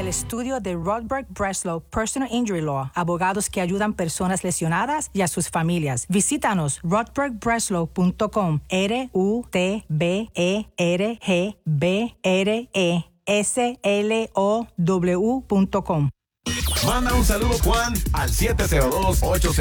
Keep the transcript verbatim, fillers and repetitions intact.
al estudio de Rodberg Breslow Personal Injury Law, abogados que ayudan personas lesionadas y a sus familias. Visítanos rodberg breslow punto com, R U T B E R G B R E S L O W punto com. Manda un saludo, Juan, al siete cero dos, ocho cero